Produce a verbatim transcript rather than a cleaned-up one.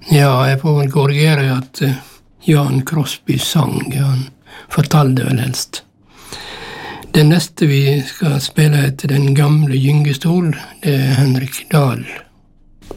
Ja, jeg får vel korrigere at uh, Jan Crosby sang. Han fortalte vel helst. Det neste vi skal spille etter Den gamle gyngestol, det er Henrik Dahl.